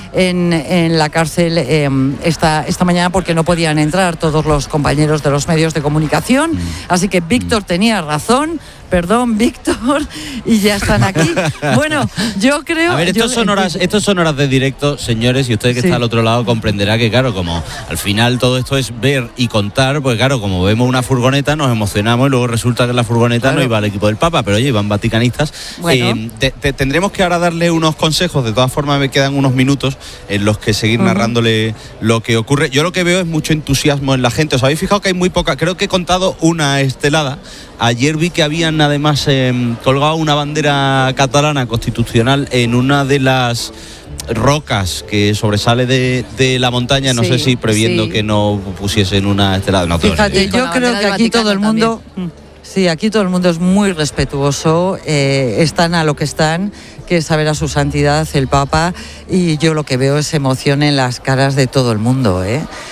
en la cárcel esta mañana porque no podían entrar todos los compañeros de los medios de comunicación. Así que Víctor tenía razón. Perdón, Víctor, y ya están aquí. Bueno, yo creo... A ver, estos son horas de directo, señores, y usted que está al otro lado comprenderá que, claro, como al final todo esto es ver y contar, pues claro, como vemos una furgoneta nos emocionamos y luego resulta que en la furgoneta no iba el equipo del Papa, pero oye, iban vaticanistas. Bueno. Tendremos que ahora darle unos consejos, de todas formas me quedan unos minutos en los que seguir narrándole lo que ocurre. Yo lo que veo es mucho entusiasmo en la gente. ¿Os habéis fijado que hay muy poca? Creo que he contado una estelada. Ayer vi que habían además colgado una bandera catalana constitucional en una de las rocas que sobresale de la montaña, no sé si previendo que no pusiesen una estelada. No, fíjate, yo creo que aquí todo el mundo... Sí, aquí todo el mundo es muy respetuoso, están a lo que están, que es saber a su santidad el Papa, y yo lo que veo es emoción en las caras de todo el mundo,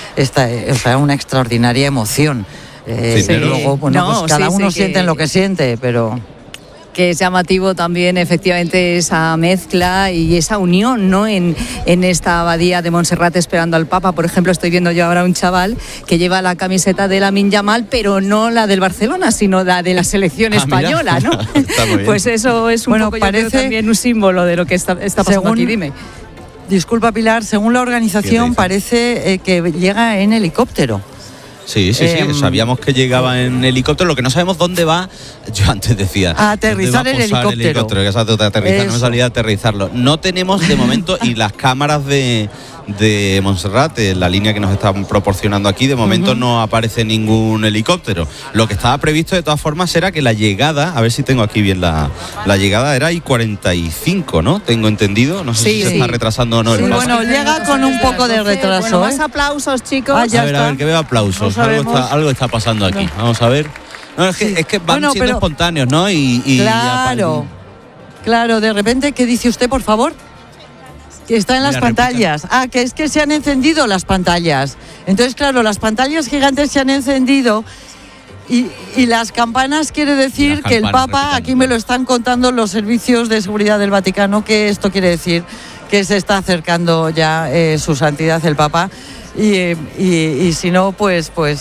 una extraordinaria emoción. Luego, bueno, pues cada uno siente lo que siente, pero... Que es llamativo también, efectivamente, esa mezcla y esa unión, ¿no? En esta abadía de Montserrat esperando al Papa. Por ejemplo, estoy viendo yo ahora un chaval que lleva la camiseta de Lamine Yamal, pero no la del Barcelona, sino la de la selección española, ¿no? Pues eso es un poco, parece, yo creo, también un símbolo de lo que está pasando aquí. Dime. Disculpa, Pilar, según la organización parece que llega en helicóptero. Sí, sabíamos que llegaba en helicóptero, lo que no sabemos dónde va. Yo antes decía a aterrizar el helicóptero. No me salía a aterrizarlo. No tenemos de momento, y las cámaras de Montserrat, la línea que nos están proporcionando aquí, de momento no aparece ningún helicóptero. Lo que estaba previsto de todas formas era que la llegada, a ver si tengo aquí bien la llegada, era I-45, ¿no? Tengo entendido, no sé si se está retrasando o no. Bueno, llega con un poco de retraso. Más aplausos, chicos. A ver, que veo aplausos. Algo está pasando aquí. No. Vamos a ver. No, es que van siendo espontáneos, ¿no? Claro, de repente, ¿qué dice usted, por favor? Que está en las pantallas. Que es que se han encendido las pantallas. Entonces, claro, las pantallas gigantes se han encendido y las campanas quiere decir que el Papa, aquí me lo están contando los servicios de seguridad del Vaticano, que esto quiere decir que se está acercando ya su santidad el Papa. Y si no, bueno,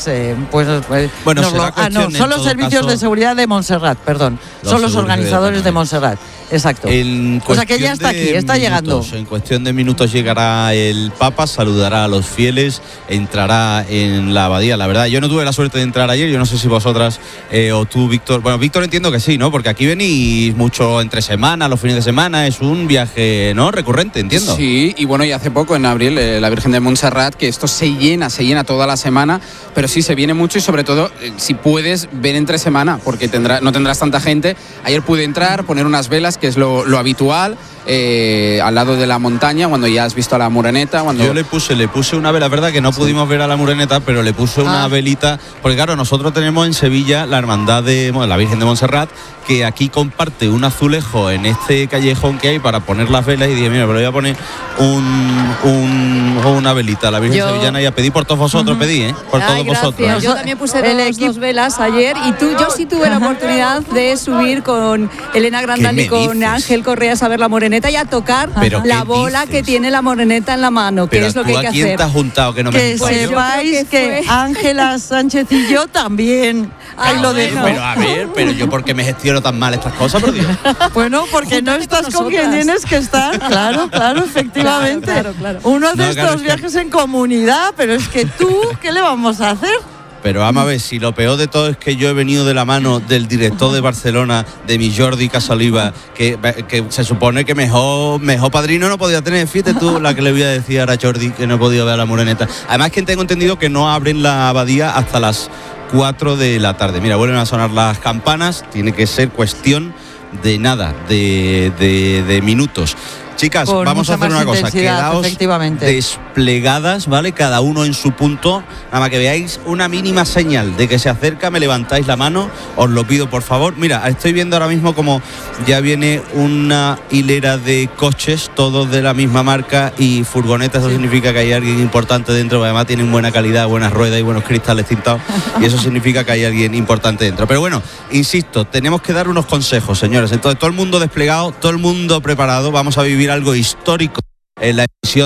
son los servicios de seguridad de Montserrat, perdón. Son los organizadores de Montserrat. Exacto. O sea que ya está aquí, está llegando. En cuestión de minutos llegará el Papa, saludará a los fieles, entrará en la abadía. La verdad, yo no tuve la suerte de entrar ayer, yo no sé si vosotras o tú, Víctor. Bueno, Víctor entiendo que sí, ¿no? Porque aquí venís mucho entre semana, los fines de semana, es un viaje, ¿no? Recurrente, entiendo. Sí, y bueno, y hace poco en abril, la Virgen de Montserrat, que esto se llena toda la semana, pero sí se viene mucho y sobre todo, si puedes, ven entre semana, porque no tendrás tanta gente. Ayer pude entrar, poner unas velas, que es lo habitual, al lado de la montaña, cuando ya has visto a la Moreneta. Yo le puse una vela, verdad que no pudimos ver a la Moreneta, pero le puse una velita, porque claro, nosotros tenemos en Sevilla la hermandad de la Virgen de Montserrat, que aquí comparte un azulejo en este callejón que hay para poner las velas, y dije, mira, pero voy a poner una velita a la Virgen sevillana, y a pedir por todos vosotros, por todos vosotros. Yo también puse dos velas ayer, y yo sí tuve la oportunidad de subir con Elena Grandal y con Ángel Correas a ver la Moreneta y a tocar la bola que tiene la Moreneta en la mano, que es lo que hay que hacer. ¿Quién te has juntado que no me Que sepáis que Ángela Sánchez y yo también. Ahí lo dejo. Pero a ver, yo porque me gestiono tan mal estas cosas, por Dios. Bueno, porque no estás con quien tienes que estar. Claro, efectivamente. Claro. Uno de estos viajes en comunidad, pero es que tú, ¿qué le vamos a hacer? Pero vamos a ver, si lo peor de todo es que yo he venido de la mano del director de Barcelona, de mi Jordi Casaliva, que se supone que mejor padrino no podía tener. Fíjate tú la que le voy a decir ahora a Jordi, que no he podido ver a la Moreneta. Además, que tengo entendido que no abren la abadía hasta las 4 de la tarde. Mira, vuelven a sonar las campanas, tiene que ser cuestión de nada, de minutos. Chicas, vamos a hacer una cosa, quedaos desplegadas, ¿vale? Cada uno en su punto, nada más que veáis una mínima señal de que se acerca, me levantáis la mano, os lo pido por favor. Mira, estoy viendo ahora mismo como ya viene una hilera de coches, todos de la misma marca y furgonetas, eso significa que hay alguien importante dentro, además tienen buena calidad, buenas ruedas y buenos cristales tintados, y eso significa que hay alguien importante dentro. Pero bueno, insisto, tenemos que dar unos consejos, señores. Entonces, todo el mundo desplegado, todo el mundo preparado, vamos a vivir algo histórico en la emisión